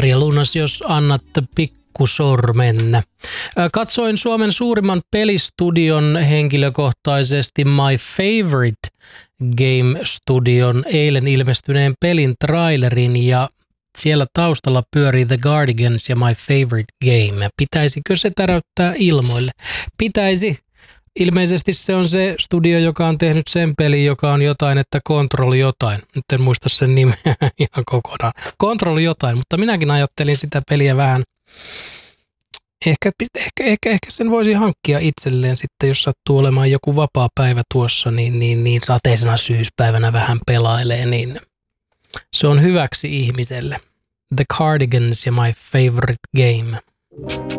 Tarja Lunas, jos annat pikkusormen. Katsoin Suomen suurimman pelistudion henkilökohtaisesti My Favorite Game Studion eilen ilmestyneen pelin trailerin ja siellä taustalla pyörii The Guardians ja My Favorite Game. Pitäisikö se täräyttää ilmoille? Pitäisi. Ilmeisesti se on se studio, joka on tehnyt sen pelin, joka on jotain, että Control jotain. Nyt en muista sen nimeä ihan kokonaan. Control jotain, mutta minäkin ajattelin sitä peliä vähän. Ehkä sen voisi hankkia itselleen sitten, jos sattuu olemaan joku vapaa päivä tuossa, niin sateisena syyspäivänä vähän pelailee, niin se on hyväksi ihmiselle. The Cardigans ja My Favorite Game.